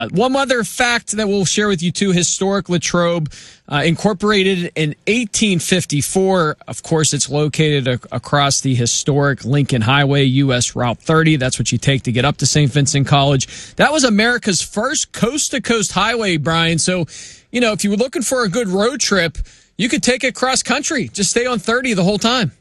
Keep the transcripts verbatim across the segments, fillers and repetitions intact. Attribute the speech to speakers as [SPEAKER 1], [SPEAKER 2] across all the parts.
[SPEAKER 1] Uh, one other fact that we'll share with you, too, historic Latrobe, uh, incorporated in eighteen fifty-four. Of course, it's located a- across the historic Lincoln Highway, U S Route thirty. That's what you take to get up to Saint Vincent College. That was America's first coast-to-coast highway, Brian. So, you know, if you were looking for a good road trip, you could take it cross country. Just stay on thirty the whole time.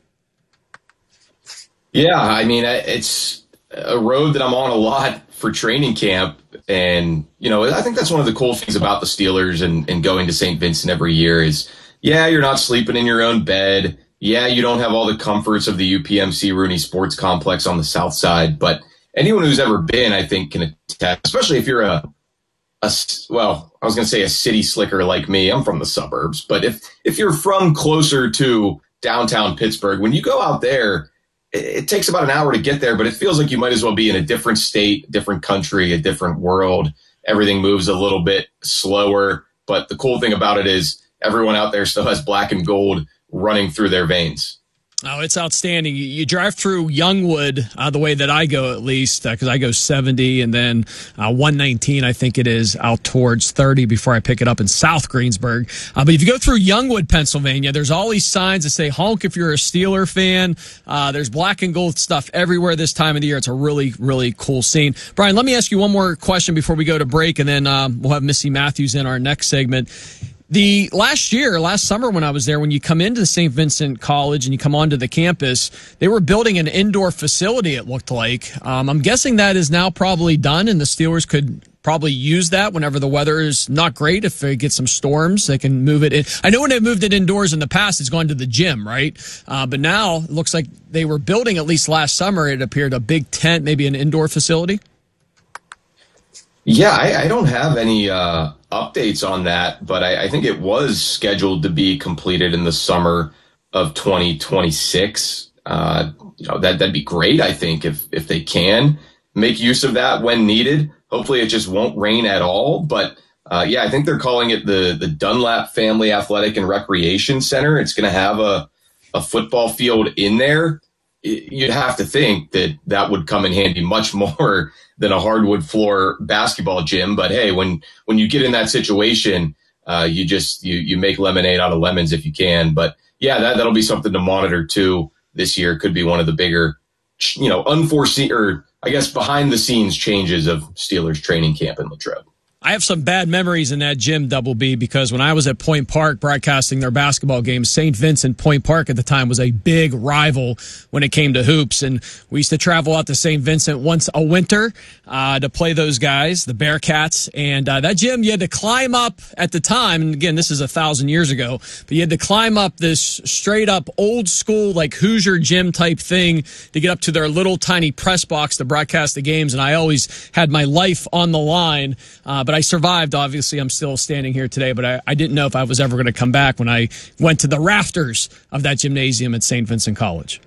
[SPEAKER 2] Yeah, I mean, it's a road that I'm on a lot for training camp. And, you know, I think that's one of the cool things about the Steelers and, and going to Saint Vincent every year is, yeah, you're not sleeping in your own bed. Yeah, you don't have all the comforts of the U P M C Rooney Sports Complex on the south side. But anyone who's ever been, I think, can attest, especially if you're a, a well, I was going to say a city slicker like me. I'm from the suburbs. But if, if you're from closer to downtown Pittsburgh, when you go out there, it takes about an hour to get there, but it feels like you might as well be in a different state, different country, a different world. Everything moves a little bit slower. But the cool thing about it is everyone out there still has black and gold running through their veins.
[SPEAKER 1] Oh, it's outstanding. You, you drive through Youngwood, uh, the way that I go at least, because uh, I go seventy and then uh, one nineteen, I think it is, out towards thirty before I pick it up in South Greensburg. Uh, but if you go through Youngwood, Pennsylvania, there's all these signs that say honk if you're a Steeler fan. Uh, there's black and gold stuff everywhere this time of the year. It's a really, really cool scene. Brian, let me ask you one more question before we go to break, and then um, we'll have Missy Matthews in our next segment. The last year, last summer when I was there, when you come into Saint Vincent College and you come onto the campus, they were building an indoor facility, it looked like. Um, I'm guessing that is now probably done, and the Steelers could probably use that whenever the weather is not great. If they get some storms, they can move it in. I know when they moved it indoors in the past, it's gone to the gym, right? Uh, but now it looks like they were building, at least last summer, it appeared, a big tent, maybe an indoor facility.
[SPEAKER 2] Yeah, I, I don't have any uh, updates on that, but I, I think it was scheduled to be completed in the summer of twenty twenty-six. Uh, you know, that, that'd be great, I think, if if they can make use of that when needed. Hopefully it just won't rain at all. But, uh, yeah, I think they're calling it the, the Dunlap Family Athletic and Recreation Center. It's going to have a, a football field in there. You'd have to think that that would come in handy much more than a hardwood floor basketball gym. But hey, when, when you get in that situation, uh, you just, you, you make lemonade out of lemons if you can. But yeah, that, that'll be something to monitor too this year. Could be one of the bigger, you know, unforeseen, or I guess behind the scenes changes of Steelers training camp in Latrobe.
[SPEAKER 1] I have some bad memories in that gym, Double B, because when I was at Point Park broadcasting their basketball games, Saint Vincent Point Park at the time was a big rival when it came to hoops. And we used to travel out to Saint Vincent once a winter uh, to play those guys, the Bearcats. And uh, that gym, you had to climb up at the time. And again, this is a thousand years ago, but you had to climb up this straight up old school, like Hoosier gym type thing to get up to their little tiny press box to broadcast the games. And I always had my life on the line. Uh, But I survived. Obviously, I'm still standing here today, but I, I didn't know if I was ever going to come back when I went to the rafters of that gymnasium at Saint Vincent College.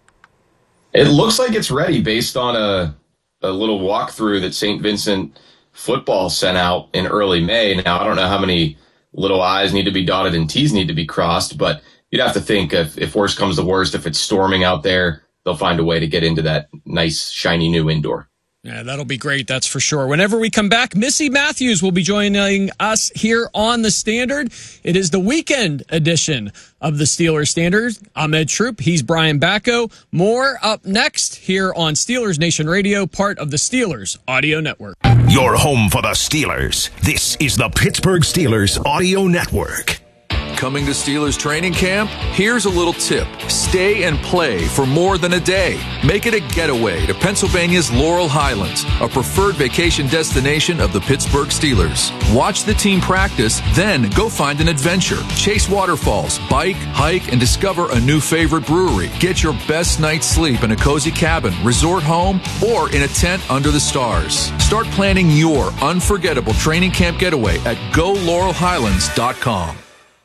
[SPEAKER 2] It looks like it's ready based on a, a little walkthrough that Saint Vincent football sent out in early May. Now, I don't know how many little I's need to be dotted and T's need to be crossed, but you'd have to think if, if worse comes to worst, if it's storming out there, they'll find a way to get into that nice, shiny new indoor.
[SPEAKER 1] Yeah, that'll be great. That's for sure. Whenever we come back, Missy Matthews will be joining us here on The Standard. It is the weekend edition of the Steelers Standard. I'm Ed Troop. He's Brian Bacco. More up next here on Steelers Nation Radio, part of the Steelers Audio Network.
[SPEAKER 3] Your home for the Steelers. This is the Pittsburgh Steelers Audio Network.
[SPEAKER 4] Coming to Steelers training camp? Here's a little tip. Stay and play for more than a day. Make it a getaway to Pennsylvania's Laurel Highlands, a preferred vacation destination of the Pittsburgh Steelers. Watch the team practice, then go find an adventure. Chase waterfalls, bike, hike, and discover a new favorite brewery. Get your best night's sleep in a cozy cabin, resort home, or in a tent under the stars. Start planning your unforgettable training camp getaway at go laurel highlands dot com.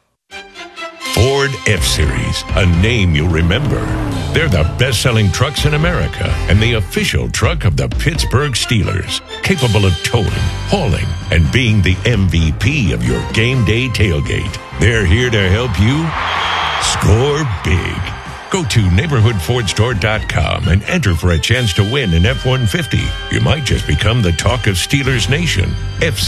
[SPEAKER 5] Ford F-Series, a name you'll remember. They're the best-selling trucks in America and the official truck of the Pittsburgh Steelers, capable of towing, hauling, and being the M V P of your game day tailgate. They're here to help you score big. Go to neighborhood ford store dot com and enter for a chance to win an F one fifty. You might just become the talk of Steelers Nation. F